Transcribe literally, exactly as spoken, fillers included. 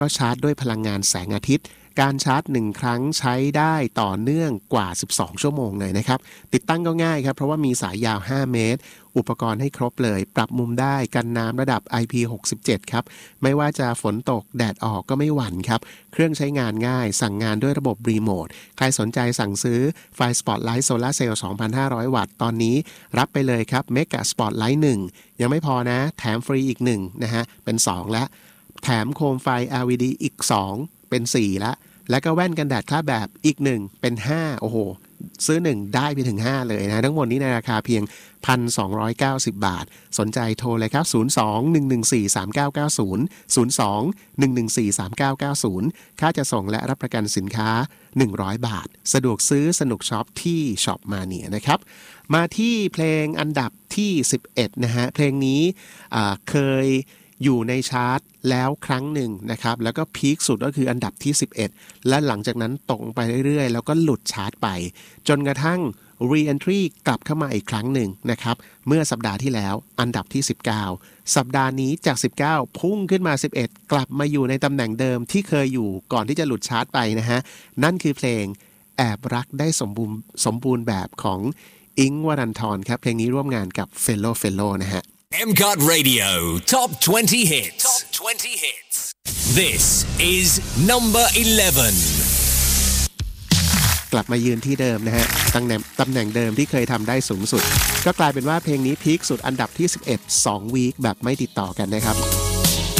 ก็ชาร์จด้วยพลังงานแสงอาทิตย์การชาร์จหนึ่งครั้งใช้ได้ต่อเนื่องกว่าสิบสองชั่วโมงเลยนะครับติดตั้งก็ง่ายครับเพราะว่ามีสายยาวห้าเมตรอุปกรณ์ให้ครบเลยปรับมุมได้กันน้ำระดับ ไอ พี หกสิบเจ็ด ครับไม่ว่าจะฝนตกแดดออกก็ไม่หวั่นครับเครื่องใช้งานง่ายสั่งงานด้วยระบบรีโมทใครสนใจสั่งซื้อไฟ Spotlight Solar Cell สองพันห้าร้อย วัตต์ตอนนี้รับไปเลยครับ Mega Spotlight หนึ่งยังไม่พอนะแถมฟรีอีกหนึ่งนะฮะเป็นสองแล้วแถมโคมไฟ แอล อี ดี อีกสองเป็นสี่แล้วแล้วก็แว่นกันแดดคราบแบบอีกหนึ่งเป็นห้าโอ้โหซื้อหนึ่งได้ไปถึงห้าเลยนะทั้งหมดนี้ในราคาเพียง หนึ่งพันสองร้อยเก้าสิบ บาทสนใจโทรเลยครับศูนย์ สอง หนึ่ง หนึ่ง สี่ สาม เก้า เก้า ศูนย์ ศูนย์ สอง หนึ่ง หนึ่ง สี่ สาม เก้า เก้า ศูนย์ค่าจะส่งและรับประกันสินค้าหนึ่งร้อยบาทสะดวกซื้อสนุกช็อปที่ช็อปมาเนียนะครับมาที่เพลงอันดับที่สิบเอ็ดนะฮะเพลงนี้เคยอยู่ในชาร์ตแล้วครั้งหนึ่งนะครับแล้วก็พีคสุดก็คืออันดับที่สิบเอ็ดและหลังจากนั้นตกไปเรื่อยๆแล้วก็หลุดชาร์ตไปจนกระทั่ง re-entry กลับเข้ามาอีกครั้งหนึ่งนะครับเมื่อสัปดาห์ที่แล้วอันดับที่สิบเก้าสัปดาห์นี้จากสิบเก้าพุ่งขึ้นมาสิบเอ็ดกลับมาอยู่ในตำแหน่งเดิมที่เคยอยู่ก่อนที่จะหลุดชาร์ตไปนะฮะนั่นคือเพลงแอบรักได้สมบูรณ์สมบูรณ์แบบของอิงค์วรันธรครับเพลงนี้ร่วมงานกับ Fellow Fellow นะฮะ M C O T Radio Top twenty Hits. Top twenty Hits. This is number eleven. กลับมายืนที่เดิมนะฮะตำแหน่งตำแหน่งเดิมที่เคยทำได้สูงสุดก็กลายเป็นว่าเพลงนี้พีคสุดอันดับที่สิบเอ็ด สองวีคแบบไม่ติดต่อกันนะครับ